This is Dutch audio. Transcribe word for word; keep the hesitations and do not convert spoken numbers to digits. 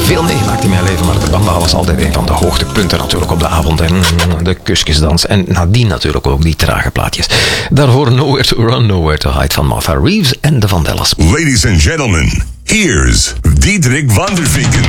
veel meegemaakt in mijn leven, maar de Bamba was altijd een van de hoogtepunten natuurlijk op de avond. En de kusjesdans. En nadien natuurlijk ook die trage plaatjes. Daarvoor Nowhere to Run, Nowhere to Hide van Martha Reeves en de Vandellas. Ladies and gentlemen, here's Diederik van der Vinken.